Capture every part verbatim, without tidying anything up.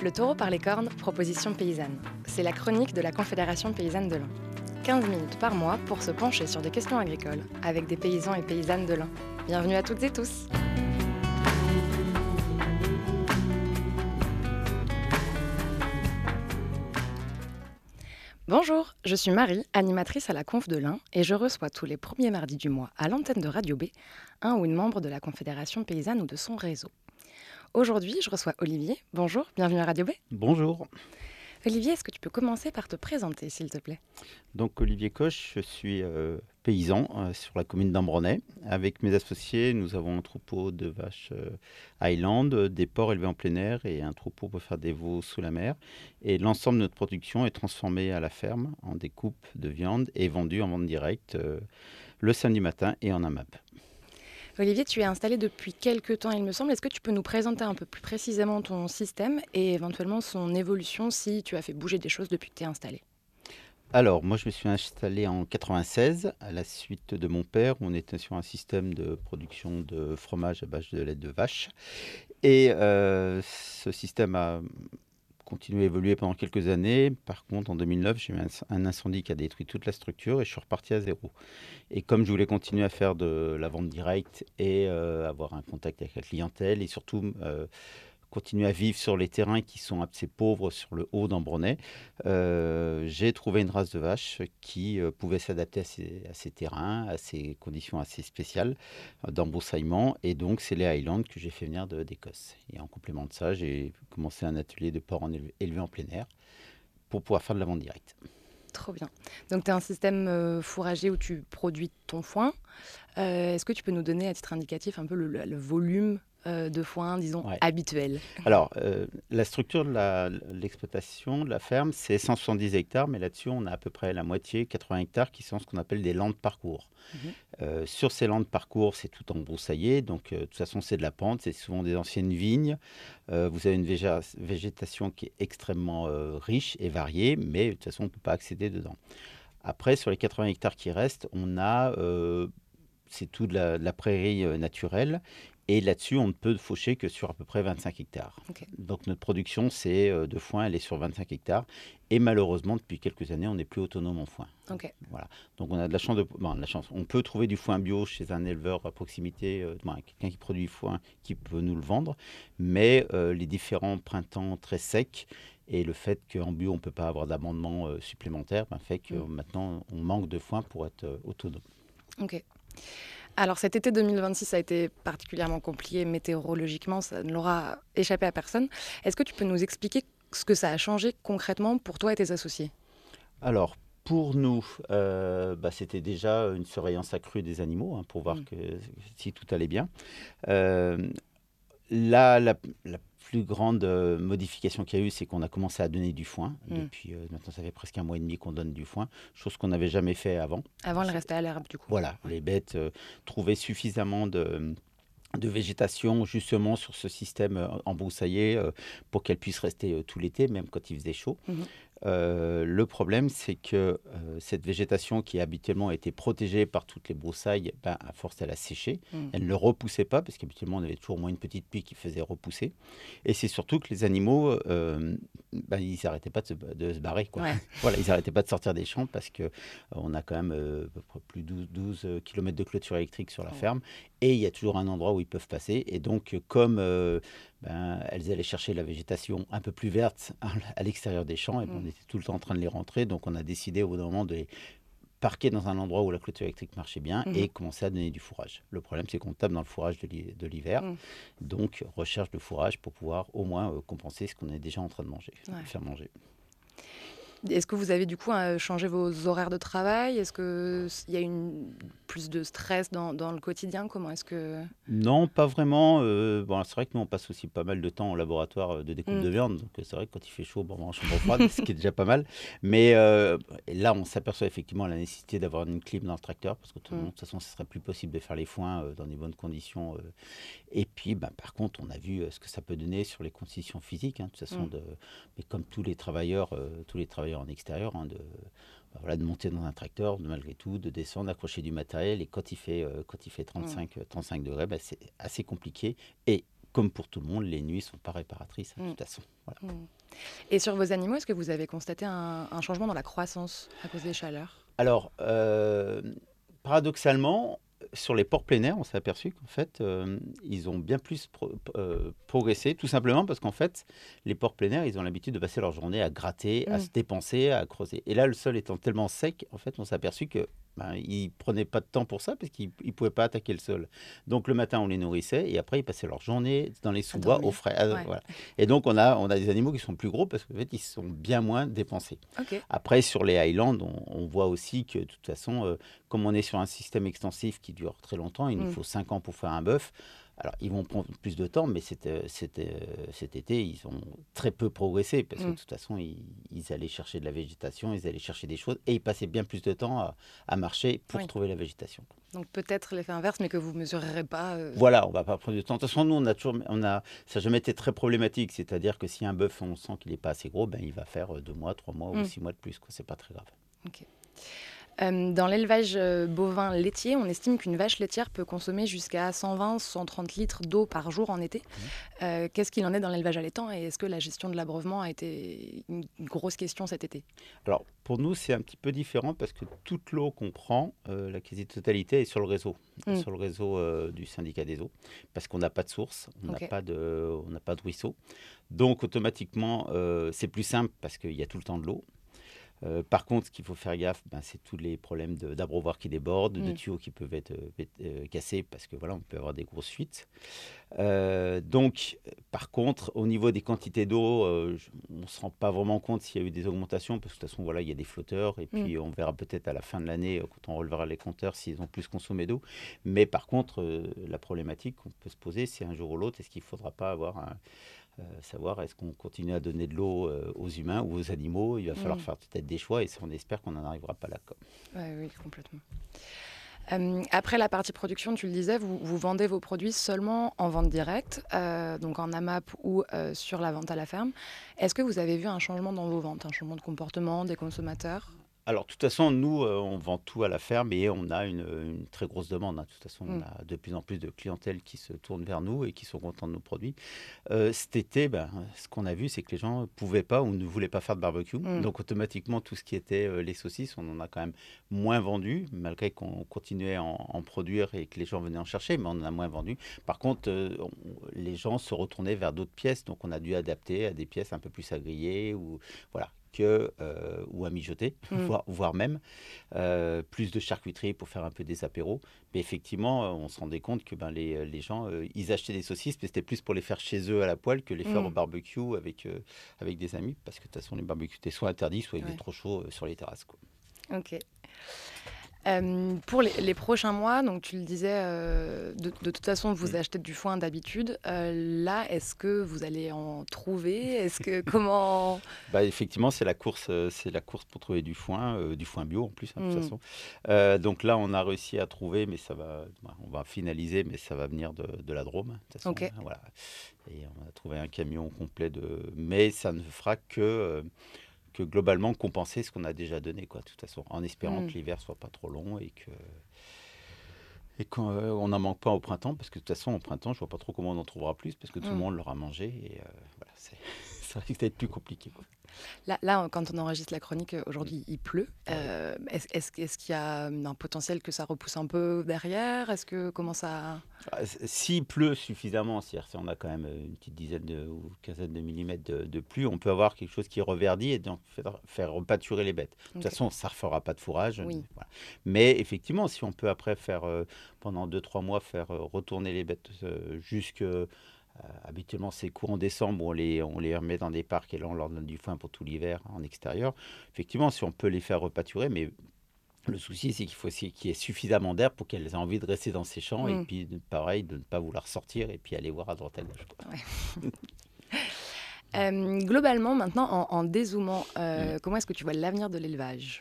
Le taureau par les cornes, proposition paysanne. C'est la chronique de la Confédération paysanne de l'Ain. quinze minutes par mois pour se pencher sur des questions agricoles avec des paysans et paysannes de l'Ain. Bienvenue à toutes et tous. Bonjour, je suis Marie, animatrice à la Conf de l'Ain, et je reçois tous les premiers mardis du mois à l'antenne de Radio B un ou une membre de la Confédération paysanne ou de son réseau. Aujourd'hui, je reçois Olivier. Bonjour, bienvenue à Radio B. Bonjour. Olivier, est-ce que tu peux commencer par te présenter, s'il te plaît ? Donc Olivier Coche, je suis euh, paysan euh, sur la commune d'Ambronay. Avec mes associés, nous avons un troupeau de vaches euh, Highland, euh, des porcs élevés en plein air et un troupeau pour faire des veaux sous la mer. Et l'ensemble de notre production est transformée à la ferme en découpe de viande et vendue en vente directe euh, le samedi matin et en A M A P. Olivier, tu es installé depuis quelques temps, il me semble. Est-ce que tu peux nous présenter un peu plus précisément ton système et éventuellement son évolution si tu as fait bouger des choses depuis que tu es installé ? Alors, moi, je me suis installé en quatre-vingt-seize à la suite de mon père. On était sur un système de production de fromage à base de lait de vache. Et euh, ce système a continué à évoluer pendant quelques années. Par contre, en deux mille neuf, j'ai eu un, un incendie qui a détruit toute la structure et je suis reparti à zéro. Et comme je voulais continuer à faire de la vente directe et euh, avoir un contact avec la clientèle et surtout euh, continuer à vivre sur les terrains qui sont assez pauvres sur le haut d'Ambronay, euh, j'ai trouvé une race de vache qui euh, pouvait s'adapter à ces, à ces terrains, à ces conditions assez spéciales euh, d'embroussaillement. Et donc, c'est les Highlands que j'ai fait venir de, d'Écosse. Et en complément de ça, j'ai commencé un atelier de porc en élevé, élevé en plein air pour pouvoir faire de la vente directe. Trop bien. Donc, tu as un système euh, fourrager où tu produis ton foin. Euh, est-ce que tu peux nous donner à titre indicatif un peu le, le volume euh, de foin, disons, Ouais. habituel ? Alors, euh, la structure de la, l'exploitation de la ferme, c'est cent soixante-dix hectares, mais là-dessus, on a à peu près la moitié, quatre-vingts hectares, qui sont ce qu'on appelle des landes parcours. Mhm. Euh, sur ces landes parcours, c'est tout embroussaillé, donc euh, de toute façon, c'est de la pente, c'est souvent des anciennes vignes. Euh, vous avez une végé- végétation qui est extrêmement euh, riche et variée, mais de toute façon, on ne peut pas accéder dedans. Après, sur les quatre-vingts hectares qui restent, on a, euh, c'est tout de la, de la prairie euh, naturelle. Et là-dessus, on ne peut faucher que sur à peu près vingt-cinq hectares. Ok. Donc notre production, c'est euh, de foin, elle est sur vingt-cinq hectares. Et malheureusement, depuis quelques années, on n'est plus autonome en foin. Ok. Voilà. Donc on a de la chance, de, bon, de la chance. On peut trouver du foin bio chez un éleveur à proximité, euh, bon, quelqu'un qui produit du foin, qui peut nous le vendre. Mais euh, les différents printemps très secs et le fait qu'en bio, on ne peut pas avoir d'amendement euh, supplémentaire, ben, fait que Mm. maintenant, on manque de foin pour être euh, autonome. Ok. Alors cet été deux mille vingt-six a été particulièrement compliqué météorologiquement, ça ne l'aura échappé à personne. Est-ce que tu peux nous expliquer ce que ça a changé concrètement pour toi et tes associés ? Alors, pour nous, euh, bah, c'était déjà une surveillance accrue des animaux hein, pour voir Mm. que, si tout allait bien. Euh, là, la, la plus grande euh, modification qu'il y a eu, c'est qu'on a commencé à donner du foin. Mm. Depuis, euh, maintenant, ça fait presque un mois et demi qu'on donne du foin, chose qu'on n'avait jamais fait avant. Avant, elle restait à l'herbe du coup. Voilà, Ouais. les bêtes euh, trouvaient suffisamment de, de végétation justement sur ce système euh, embroussaillé euh, pour qu'elles puissent rester euh, tout l'été, même quand il faisait chaud. Mhm. Euh, le problème, c'est que euh, cette végétation qui habituellement était protégée par toutes les broussailles, ben, à force, elle a séché. Mm. Elle ne repoussait pas, parce qu'habituellement, on avait toujours au moins une petite pluie qui faisait repousser. Et c'est surtout que les animaux, euh, ben, ils n'arrêtaient pas de se, de se barrer, quoi. Ouais. Voilà, ils n'arrêtaient pas de sortir des champs, parce qu'on a quand même euh, à peu près plus de douze kilomètres de clôture électrique sur la Oh. ferme. Et il y a toujours un endroit où ils peuvent passer. Et donc, comme euh, ben, elles allaient chercher la végétation un peu plus verte à l'extérieur des champs, et ben, Mm. on était tout le temps en train de les rentrer. Donc, on a décidé au bout d'un moment de les parquer dans un endroit où la clôture électrique marchait bien Mhm. et commencer à donner du fourrage. Le problème, c'est qu'on tape dans le fourrage de l'hi- de l'hiver. Mm. Donc, recherche de fourrage pour pouvoir au moins euh, compenser ce qu'on est déjà en train de manger, Ouais. faire manger. Est-ce que vous avez du coup euh, changé vos horaires de travail ? Est-ce qu'il y a une, plus de stress dans, dans le quotidien ? Comment est-ce que... Non, pas vraiment. Euh, bon, c'est vrai que nous, on passe aussi pas mal de temps au laboratoire euh, de découpe Mm. de viande. Donc, euh, c'est vrai que quand il fait chaud, bon, on va en chambre froide, ce qui est déjà pas mal. Mais euh, et là, on s'aperçoit effectivement la nécessité d'avoir une clim dans le tracteur parce que Mm. de toute façon, ce serait plus possible de faire les foins euh, dans des bonnes conditions. euh. Et puis, bah, par contre, on a vu euh, ce que ça peut donner sur les conditions physiques. Hein, de toute façon, Mm. de, mais comme tous les travailleurs, euh, tous les travailleurs en extérieur, hein, de, bah, voilà, de monter dans un tracteur, de, malgré tout, de descendre, accrocher du matériel. Et quand il fait, euh, quand il fait trente-cinq, trente-cinq degrés, bah, c'est assez compliqué. Et comme pour tout le monde, les nuits ne sont pas réparatrices, hein, de Mm. toute façon. Voilà. Mm. Et sur vos animaux, est-ce que vous avez constaté un, un changement dans la croissance à cause des chaleurs? Alors, euh, paradoxalement, sur les porcs plein air, on s'est aperçu qu'en fait, euh, ils ont bien plus pro- euh, progressé, tout simplement parce qu'en fait, les porcs plein air, ils ont l'habitude de passer leur journée à gratter, à Mm. se dépenser, à creuser. Et là, le sol étant tellement sec, en fait, on s'est aperçu que ben, ils prenaient pas de temps pour ça parce qu'ils ne pouvaient pas attaquer le sol. Donc le matin, on les nourrissait et après, ils passaient leur journée dans les À sous-bois au dormir. frais. Ah, Ouais. voilà. Et donc, on a, on a des animaux qui sont plus gros parce qu'en fait, ils sont bien moins dépensés. Ok. Après, sur les Highlands, on, on voit aussi que de toute façon, euh, comme on est sur un système extensif qui dure très longtemps, il nous Mm. faut cinq ans pour faire un bœuf. Alors, ils vont prendre plus de temps, mais c'était, c'était, euh, cet été, ils ont très peu progressé parce que de Mm. toute façon, ils, ils allaient chercher de la végétation, ils allaient chercher des choses et ils passaient bien plus de temps à, à marcher pour Oui. trouver la végétation. Donc peut-être l'effet inverse, mais que vous mesurerez pas. euh, Voilà, on va pas prendre de temps. De toute façon, nous, on a toujours, on a, ça n'a jamais été très problématique. C'est-à-dire que si un bœuf, on sent qu'il n'est pas assez gros, ben, il va faire euh, deux mois, trois mois ou Mm. six mois de plus, quoi. C'est pas très grave. Ok. Euh, dans l'élevage euh, bovin laitier, on estime qu'une vache laitière peut consommer jusqu'à cent vingt à cent trente litres d'eau par jour en été. Mmh. Euh, Qu'est-ce qu'il en est dans l'élevage allaitant et est-ce que la gestion de l'abreuvement a été une grosse question cet été? Alors, pour nous, c'est un petit peu différent parce que toute l'eau qu'on prend, euh, la quasi-totalité est sur le réseau, Mm. sur le réseau euh, du syndicat des eaux, parce qu'on n'a pas de source, on n'a Ok. pas de, on n'a pas de ruisseau. Donc, automatiquement, euh, c'est plus simple parce qu'il y a tout le temps de l'eau. Euh, par contre, ce qu'il faut faire gaffe, ben, c'est tous les problèmes de- d'abreuvoirs qui débordent, de Mm. tuyaux qui peuvent être euh, bête- euh, cassés parce que voilà, on peut avoir des grosses fuites. Euh, donc, euh, par contre, au niveau des quantités d'eau, euh, je- on ne se rend pas vraiment compte s'il y a eu des augmentations parce que de toute façon, voilà, il y a des flotteurs et Mm. puis on verra peut-être à la fin de l'année, euh, quand on relevera les compteurs, s'ils ont plus consommé d'eau. Mais par contre, euh, la problématique qu'on peut se poser, c'est un jour ou l'autre, est-ce qu'il ne faudra pas avoir un, euh, savoir est-ce qu'on continue à donner de l'eau euh, aux humains ou aux animaux. Il va falloir Mm. faire peut-être des choix et ça, on espère qu'on n'en arrivera pas là. Quoi. Ouais, oui, complètement. Euh, après la partie production, tu le disais, vous, vous vendez vos produits seulement en vente directe, euh, donc en AMAP ou euh, sur la vente à la ferme. Est-ce que vous avez vu un changement dans vos ventes, un changement de comportement des consommateurs? Alors, de toute façon, nous, euh, on vend tout à la ferme et on a une, une très grosse demande. hein. De toute façon, on Mm. a de plus en plus de clientèle qui se tourne vers nous et qui sont contents de nos produits. Euh, cet été, ben, ce qu'on a vu, c'est que les gens ne pouvaient pas ou ne voulaient pas faire de barbecue. Mm. Donc, automatiquement, tout ce qui était euh, les saucisses, on en a quand même moins vendu, malgré qu'on continuait à en, en produire et que les gens venaient en chercher, mais on en a moins vendu. Par contre, euh, on- les gens se retournaient vers d'autres pièces, donc on a dû adapter à des pièces un peu plus à griller ou voilà. Que, euh, ou à mijoter, Mm. voire, voire même euh, plus de charcuterie pour faire un peu des apéros. Mais effectivement, euh, on se rendait compte que ben, les, les gens, euh, ils achetaient des saucisses, mais c'était plus pour les faire chez eux à la poêle que les faire au Mm. barbecue avec, euh, avec des amis, parce que de toute façon, les barbecues étaient soit interdits, soit il faisait Ouais. trop chaud euh, sur les terrasses. Quoi. Ok. Euh, pour les, les prochains mois, donc tu le disais, euh, de, de toute façon, vous Mm. achetez du foin d'habitude. Euh, là, est-ce que vous allez en trouver? Est-ce que comment? Bah, effectivement, c'est la course, euh, c'est la course pour trouver du foin, euh, du foin bio en plus, hein, de toute Mm. façon. Euh, donc là, on a réussi à trouver, mais ça va, bah, on va finaliser, mais ça va venir de, de la Drôme, hein, de toute façon. Ok. hein, voilà. Et on a trouvé un camion complet de, mais ça ne fera que euh, que globalement compenser ce qu'on a déjà donné, quoi, de toute façon, en espérant Mm. que l'hiver soit pas trop long et que et qu'on n'en manque pas au printemps, parce que de toute façon, au printemps, je vois pas trop comment on en trouvera plus, parce que tout le Mm. monde l'aura mangé et euh, voilà, c'est ça risque d'être plus compliqué. Quoi. Là, là, quand on enregistre la chronique, euh, aujourd'hui, il pleut. Euh, est-ce, est-ce, est-ce qu'il y a un potentiel que ça repousse un peu derrière? Est-ce que comment ça? Ah, s- S'il pleut suffisamment, c'est-à-dire si on a quand même une petite dizaine de, ou quinzaine de millimètres de, de pluie, on peut avoir quelque chose qui reverdit et donc faire, faire repâturer les bêtes. De toute Ok. façon, ça ne refera pas de fourrage. Oui. Voilà. Mais effectivement, si on peut après faire, euh, pendant deux trois mois, faire euh, retourner les bêtes euh, jusque... euh, habituellement, c'est courant décembre, on les, on les remet dans des parcs et là, on leur donne du foin pour tout l'hiver en extérieur. Effectivement, si on peut les faire repâturer, mais le souci, c'est qu'il faut aussi qu'il y ait suffisamment d'air pour qu'elles aient envie de rester dans ces champs et Mm. puis, de- pareil, de ne pas vouloir sortir et puis aller voir à droite à gauche. Quoi. Ouais. Euh, globalement, maintenant, en, en dézoomant, Mm. euh, comment est-ce que tu vois l'avenir de l'élevage?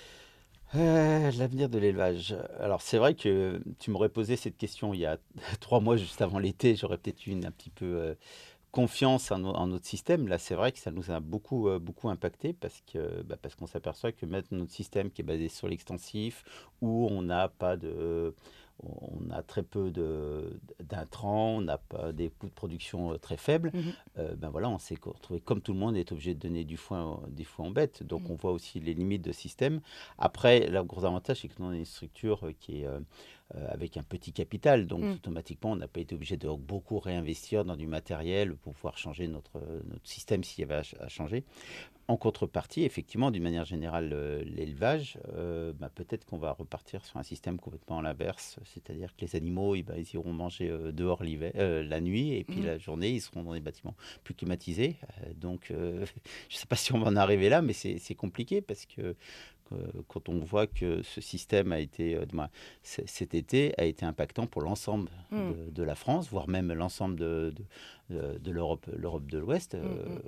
Euh, l'avenir de l'élevage. Alors, c'est vrai que tu m'aurais posé cette question il y a trois mois, juste avant l'été. J'aurais peut-être eu une un petit peu euh, confiance en, no- en notre système. Là, c'est vrai que ça nous a beaucoup, euh, beaucoup impacté parce que, bah, parce qu'on s'aperçoit que mettre notre système qui est basé sur l'extensif, où on n'a pas de, on a très peu de, d'intrants, on n'a pas des coûts de production euh, très faibles. Mhm. Euh, ben voilà, on s'est retrouvé comme tout le monde est obligé de donner du foin, des foins en bête. Donc Mhm. on voit aussi les limites de système. Après, le gros avantage, c'est que nous, on a une structure euh, qui est euh, euh, avec un petit capital. Donc Mhm. automatiquement, on n'a pas été obligé de beaucoup réinvestir dans du matériel pour pouvoir changer notre, notre système s'il y avait à, à changer. En contrepartie, effectivement, d'une manière générale, euh, l'élevage, euh, bah, peut-être qu'on va repartir sur un système complètement à l'inverse, c'est-à-dire que les animaux, eh ben, ils iront manger euh, dehors l'hiver, euh, la nuit, et puis Mhm. la journée, ils seront dans des bâtiments plus climatisés. Euh, donc, euh, je ne sais pas si on va en arriver là, mais c'est, c'est compliqué parce que euh, quand on voit que ce système a été, euh, bah, c- cet été, a été impactant pour l'ensemble Mhm. de, de la France, voire même l'ensemble de, de, de- de l'Europe, l'Europe de l'Ouest. euh, Mhm.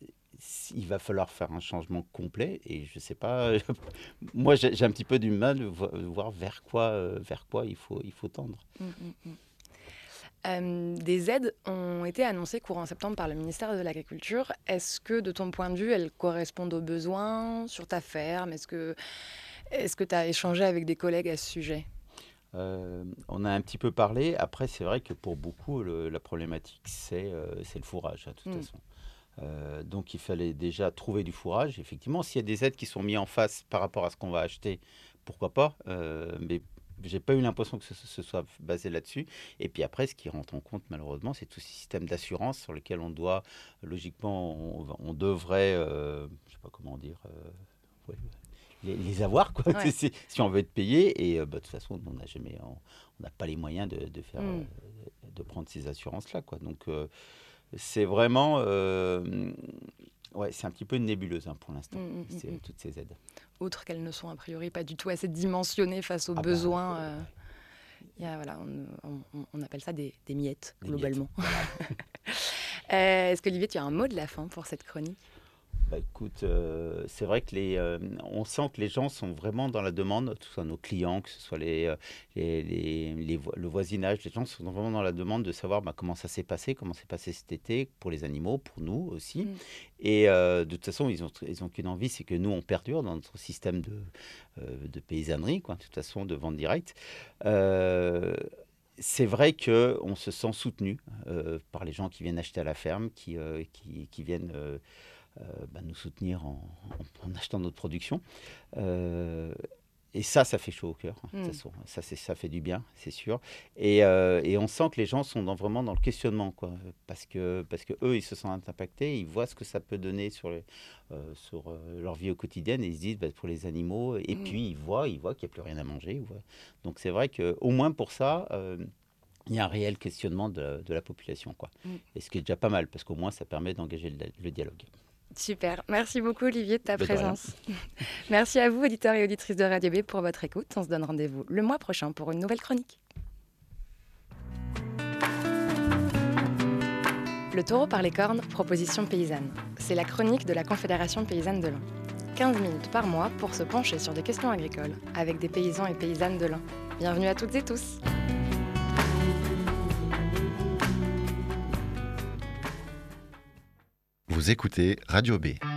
Il va falloir faire un changement complet et je sais pas. Moi, j'ai j'ai un petit peu du mal de vo- de voir vers quoi, euh, vers quoi il faut, il faut tendre. Mhm. Mhm. Euh, des aides ont été annoncées courant septembre par le ministère de l'Agriculture. Est-ce que, de ton point de vue, elles correspondent aux besoins sur ta ferme? Est-ce que est-ce que tu as échangé avec des collègues à ce sujet? Euh, on a un petit peu parlé. Après, c'est vrai que pour beaucoup, le- la problématique, c'est euh, c'est le fourrage, hein, de toute Mhm. façon. Euh, donc, il fallait déjà trouver du fourrage. Effectivement, s'il y a des aides qui sont mises en face par rapport à ce qu'on va acheter, pourquoi pas. Euh, mais j'ai pas eu l'impression que ce, ce soit basé là-dessus. Et puis après, ce qui rentre en compte, malheureusement, c'est tout ce système d'assurance sur lequel on doit, logiquement, on, va- on devrait, euh, je sais pas comment dire, euh, ouais, les, les avoir, quoi. Ouais. C'est- si on veut être payé. Et euh, bah, de toute façon, on n'a jamais, on on n'a pas les moyens de, de faire, Mhm. euh, de prendre ces assurances-là, quoi. Donc, euh, c'est vraiment, euh, ouais, c'est un petit peu une nébuleuse, hein, pour l'instant, Mhm. c'est, Mhm. toutes ces aides. Outre qu'elles ne sont a priori pas du tout assez dimensionnées face aux Ah bah, besoins, euh, euh, ouais, il y a, voilà, on, on- on appelle ça des, des miettes, des miettes. globalement. Voilà. Euh, est-ce qu'Olivier, tu as un mot de la fin pour cette chronique? Bah, écoute, euh, c'est vrai que les, euh, on sent que les gens sont vraiment dans la demande, que ce soit nos clients, que ce soit les, euh, les, les- les vo- le voisinage, les gens sont vraiment dans la demande de savoir bah, comment ça s'est passé, comment s'est passé cet été pour les animaux, pour nous aussi. Mm. Et euh, de toute façon, ils ont, ils ont qu'une envie, c'est que nous, on perdure dans notre système de, euh, de paysannerie, quoi, de toute façon, de vente directe. Euh, c'est vrai qu'on se sent soutenu euh, par les gens qui viennent acheter à la ferme, qui, euh, qui, qui viennent euh, euh, bah, nous soutenir en, en- en achetant notre production. Euh, et ça, ça fait chaud au cœur, hein, de toute Mm. façon. Ça, c'est, ça fait du bien, c'est sûr. Et, euh, et on sent que les gens sont dans- vraiment dans le questionnement, quoi, parce que, parce que eux, ils se sentent impactés, ils voient ce que ça peut donner sur, les- euh, sur euh, leur vie au quotidien, et ils se disent, bah, pour les animaux, et Mm. puis ils voient, ils voient qu'il n'y a plus rien à manger. Ils voient. Donc c'est vrai qu'au moins pour ça, euh, il y a un réel questionnement de, de la population, quoi. Mm. Et ce qui est déjà pas mal, parce qu'au moins ça permet d'engager le, le dialogue. Super. Merci beaucoup, Olivier, de ta Ben, de rien. présence. Merci à vous, auditeurs et auditrices de Radio B, pour votre écoute. On se donne rendez-vous le mois prochain pour une nouvelle chronique. Le taureau par les cornes, proposition paysanne. C'est la chronique de la Confédération paysanne de l'Ain. quinze minutes par mois pour se pencher sur des questions agricoles avec des paysans et paysannes de l'Ain. Bienvenue à toutes et tous. Vous écoutez Radio B.